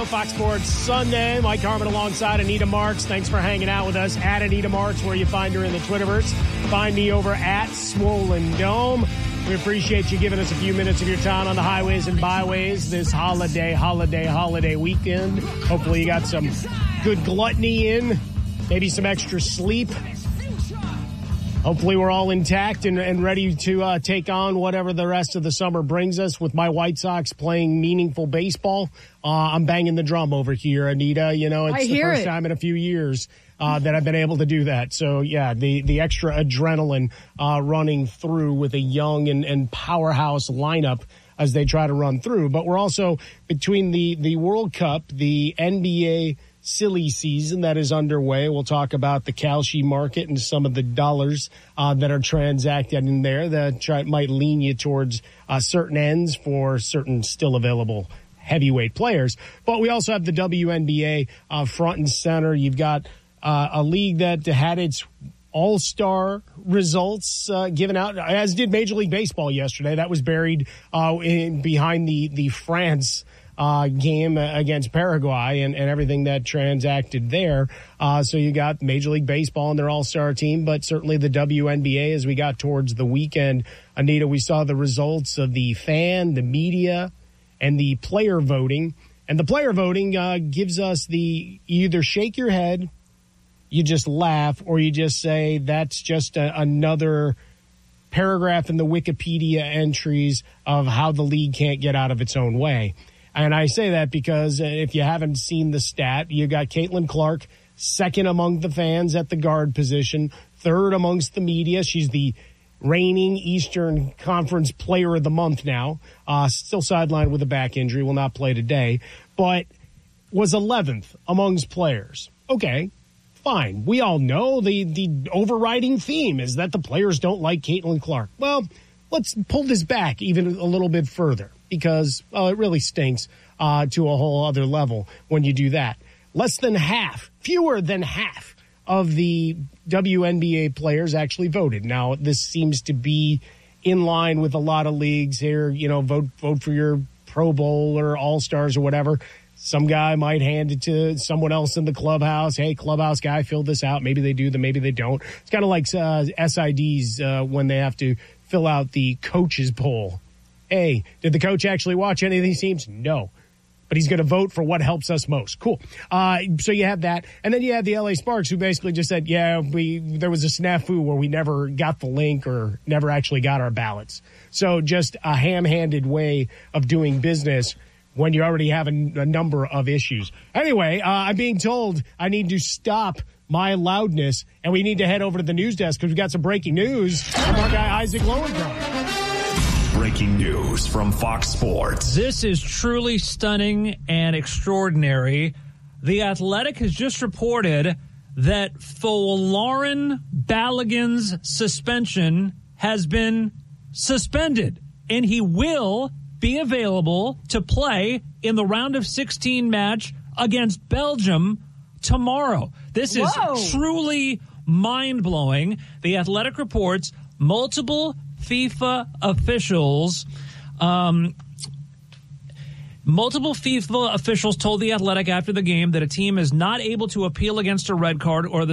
Fox Sports Sunday. Mike Harmon alongside Anita Marks. Thanks for hanging out with us. At Anita Marks, where you find her in the Twitterverse. Find me over at Swollen Dome. We appreciate you giving us a few minutes of your time on the highways and byways this holiday weekend. Hopefully you got some good gluttony in, maybe some extra sleep. Hopefully we're all intact and ready to take on whatever the rest of the summer brings us with my White Sox playing meaningful baseball. I'm banging the drum over here, Anita. You know, it's the first time in a few years that I've been able to do that. So, yeah, the extra adrenaline running through with a young and powerhouse lineup as they try to run through. But we're also between the World Cup, the NBA silly season that is underway. We'll talk about the Kalshi market and some of the dollars that are transacted in there that might lean you towards certain ends for certain still available heavyweight players. But we also have the WNBA front and center. You've got a league that had its all-star results given out, as did Major League Baseball yesterday. That was buried behind the France game against Paraguay and everything that transacted there. So you got Major League Baseball and their all-star team, but certainly the WNBA as we got towards the weekend. Anita, we saw the results of the fan, the media, and the player voting. And the player voting gives us you either shake your head, you just laugh, or you just say that's just another paragraph in the Wikipedia entries of how the league can't get out of its own way. And I say that because if you haven't seen the stat, you got Caitlin Clark, second among the fans at the guard position, third amongst the media. She's the reigning Eastern Conference Player of the Month now. Still sidelined with a back injury, will not play today, but was 11th amongst players. Okay, fine. We all know the overriding theme is that the players don't like Caitlin Clark. Well, let's pull this back even a little bit further, because it really stinks to a whole other level when you do that. Fewer than half of the WNBA players actually voted. Now, this seems to be in line with a lot of leagues here. You know, vote for your Pro Bowl or All-Stars or whatever. Some guy might hand it to someone else in the clubhouse. Hey, clubhouse guy, fill this out. Maybe they do, then maybe they don't. It's kind of like SIDs when they have to fill out the coaches poll. Hey, did the coach actually watch any of these teams? No. But he's going to vote for what helps us most. Cool. So you have that. And then you have the LA Sparks, who basically just said, yeah, there was a snafu where we never got the link or never actually got our ballots. So just a ham-handed way of doing business when you already have a number of issues. Anyway, I'm being told I need to stop my loudness, and we need to head over to the news desk because we've got some breaking news from our guy Isaac Lowenkron. Breaking news from Fox Sports. This is truly stunning and extraordinary. The Athletic has just reported that Folarin Balogun's suspension has been suspended, and he will be available to play in the round of 16 match against Belgium tomorrow. This is truly mind-blowing. The Athletic reports multiple FIFA officials told The Athletic after the game that a team is not able to appeal against a red card or the